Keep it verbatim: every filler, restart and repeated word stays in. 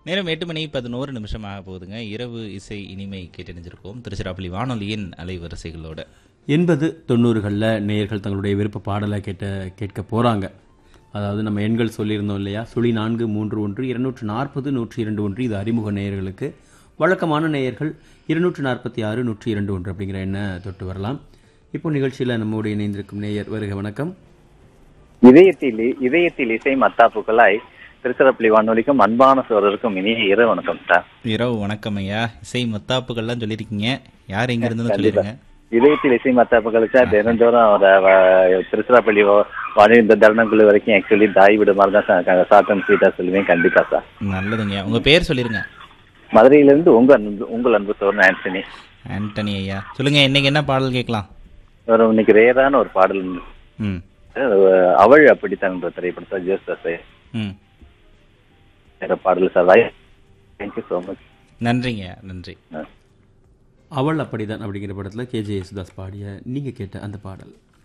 நேரம் எட்டு மணி பதினோரு நிமிஷமாக போகுதுங்க. இரவு இசை இனிமை கேட்டணிஞ்சிருக்கோம் திருச்சிராப்பள்ளி வானொலியின் அலைவரிசைகளோட. எண்பது தொண்ணூறுகளில் நேயர்கள் தங்களுடைய விருப்ப பாடலை கேட்ட கேட்க போகிறாங்க. அதாவது நம்ம எண்கள் சொல்லியிருந்தோம் இல்லையா, சுழி நான்கு மூன்று ஒன்று இருநூற்று நாற்பது நூற்றி இரண்டு ஒன்று. இது அறிமுக நேயர்களுக்கு. வழக்கமான நேயர்கள் இருநூற்று நாற்பத்தி ஆறு நூற்றி இரண்டு ஒன்று அப்படிங்கிற எண்ணை தொட்டு வரலாம். இப்போ நிகழ்ச்சியில் நம்மோடு இணைந்திருக்கும் நேயர் வருக. வணக்கம். இதயத்தில் இதயத்தில் இசை மத்தாப்புகளாய் திருச்சிராப்பள்ளி வானொலிக்கும் அன்பான சோழருக்கும் இனிய இரவு வணக்கம் சார். இரவு வணக்கம் ஐயா. இசை மத்தாப்புகள்லாம் சொல்லியிருக்கீங்க, யார் எங்க இருந்து சொல்லிருங்க. இதயத்தில் இசை மத்தாப்புகள் சார் தினந்தோறும் திருச்சிராப்பள்ளி வானொலி இந்த தருணங்குழு வரைக்கும் ஆக்சுவலி தாய் விடு மாதிரி தான் சார் ஷார்ட் அண்ட் ஸ்வீட்டா சொல்லுவேன். கண்டிப்பா சார். நல்லதுங்க. உங்க பேர் சொல்லிருங்க. மதுரையிலிருந்து உங்க அன்பு உங்கள் அன்பு சோழன் ஆண்டனி. ஆண்டனி ஐயா சொல்லுங்க, இன்னைக்கு என்ன பாடல் கேட்கலாம்? ஒரு இன்னைக்கு ரேரான ஒரு பாடல், ம் அவள் அப்படித்தான் திரைப்படத்தை ஜோஸ் ம் பாடல் சார். Thank you so much. நன்றிங்க, நன்றி. அவள் அப்படிதான் அப்படிங்கிற படத்தில் கே ஜே யேசுதாஸ் பாடிய நீங்கள் கேட்ட அந்த பாடல்.